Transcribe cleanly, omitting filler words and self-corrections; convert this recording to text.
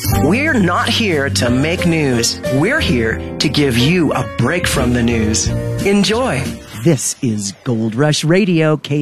We're not here to make news. We're here to give you a break from the news. Enjoy. This is Gold Rush Radio,